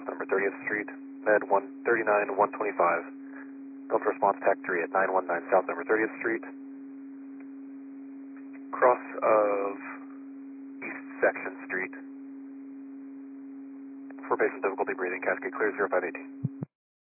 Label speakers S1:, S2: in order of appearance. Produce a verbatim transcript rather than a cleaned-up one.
S1: South number thirtieth Street, Med one thirty-nine one twenty-five. Delta response T A C three at nine one nine South number thirtieth Street. Cross of East Section Street. For patient difficulty breathing, Cascade clear zero five eighteen.